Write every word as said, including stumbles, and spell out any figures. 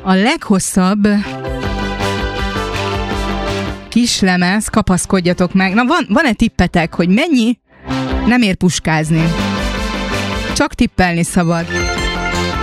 A leghosszabb kislemez, kapaszkodjatok meg. Na van, van-e tippetek, hogy mennyi nem ér puskázni? Csak tippelni szabad.